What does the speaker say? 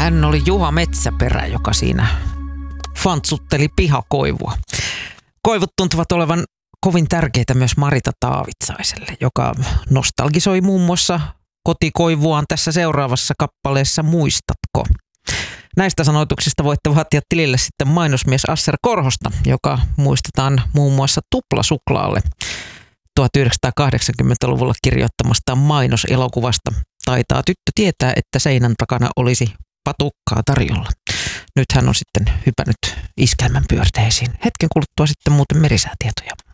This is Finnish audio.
Hän oli Juha Metsäperä, joka siinä fantsutteli pihakoivua. Koivut tuntuvat olevan kovin tärkeitä myös Marita Taavitsaiselle, joka nostalgisoi muun muassa kotikoivuaan tässä seuraavassa kappaleessa Muistatko? Näistä sanoituksista voitte vaatia tilille sitten mainosmies Asser Korhosta, joka muistetaan muun muassa Tuplasuklaalle 1980-luvulla kirjoittamastaan mainoselokuvasta. Taitaa tyttö tietää, että seinän takana olisi patukkaa tarjolla. Nyt hän on sitten hypännyt iskelmän pyörteisiin. Hetken kuluttua sitten muuten merisäätietoja.